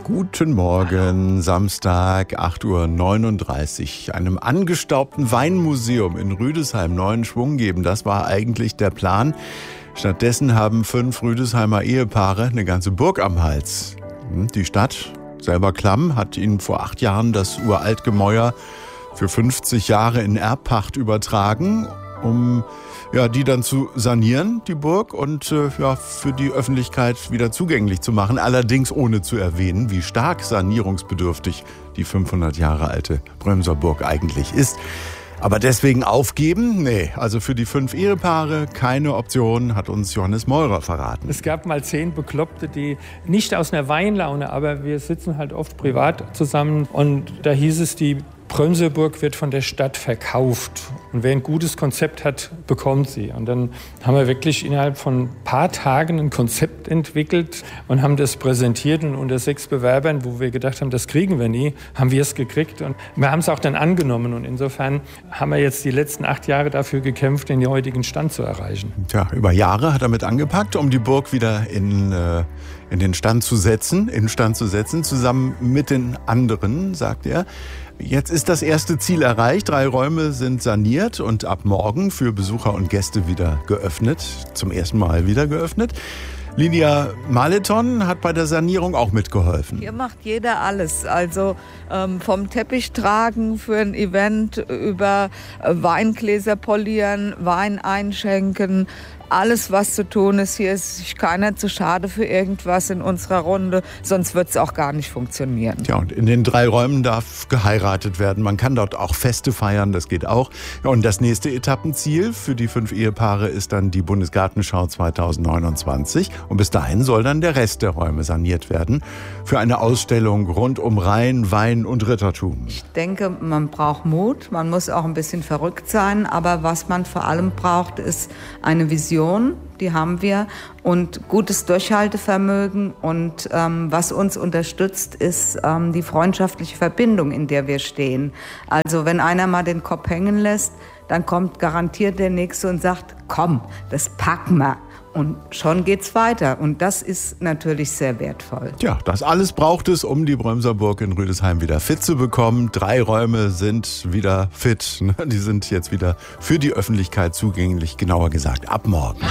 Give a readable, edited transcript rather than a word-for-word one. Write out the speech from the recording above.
Guten Morgen, Samstag, 8:39 Uhr. Einem angestaubten Weinmuseum in Rüdesheim neuen Schwung geben, das war eigentlich der Plan. Stattdessen haben 5 Rüdesheimer Ehepaare eine ganze Burg am Hals. Die Stadt, selber klamm, hat ihnen vor 8 Jahren das Uraltgemäuer für 50 Jahre in Erbpacht übertragen, um die dann zu sanieren, die Burg, und für die Öffentlichkeit wieder zugänglich zu machen. Allerdings ohne zu erwähnen, wie stark sanierungsbedürftig die 500 Jahre alte Brömser Burg eigentlich ist. Aber deswegen aufgeben? Nee, also für die 5 Ehepaare keine Option, hat uns Johannes Meurer verraten. Es gab mal 10 Bekloppte, die nicht aus einer Weinlaune, aber wir sitzen halt oft privat zusammen, und da hieß es, die Brömser Burg wird von der Stadt verkauft. Und wer ein gutes Konzept hat, bekommt sie. Und dann haben wir wirklich innerhalb von ein paar Tagen ein Konzept entwickelt und haben das präsentiert. Und unter 6 Bewerbern, wo wir gedacht haben, das kriegen wir nie, haben wir es gekriegt. Und wir haben es auch dann angenommen. Und insofern haben wir jetzt die letzten 8 Jahre dafür gekämpft, den heutigen Stand zu erreichen. Tja, über Jahre hat er mit angepackt, um die Burg wieder in den Stand zu setzen, zusammen mit den anderen, sagt er. Jetzt ist das erste Ziel erreicht. 3 Räume sind saniert und ab morgen für Besucher und Gäste wieder geöffnet. Zum ersten Mal wieder geöffnet. Lydia Maleton hat bei der Sanierung auch mitgeholfen. Hier macht jeder alles. Also vom Teppich tragen für ein Event über Weingläser polieren, Wein einschenken. Alles, was zu tun ist. Hier ist sich keiner zu schade für irgendwas in unserer Runde, sonst wird es auch gar nicht funktionieren. Ja, und in den 3 Räumen darf geheiratet werden. Man kann dort auch Feste feiern, das geht auch. Ja, und das nächste Etappenziel für die 5 Ehepaare ist dann die Bundesgartenschau 2029. Und bis dahin soll dann der Rest der Räume saniert werden für eine Ausstellung rund um Rhein, Wein und Rittertum. Ich denke, man braucht Mut, man muss auch ein bisschen verrückt sein, aber was man vor allem braucht, ist eine Vision. Die haben wir, und gutes Durchhaltevermögen, und was uns unterstützt, ist die freundschaftliche Verbindung, in der wir stehen. Also wenn einer mal den Kopf hängen lässt, dann kommt garantiert der Nächste und sagt, komm, das packen wir. Und schon geht's weiter. Und das ist natürlich sehr wertvoll. Ja, das alles braucht es, um die Brömser Burg in Rüdesheim wieder fit zu bekommen. 3 Räume sind wieder fit. Die sind jetzt wieder für die Öffentlichkeit zugänglich, genauer gesagt ab morgen.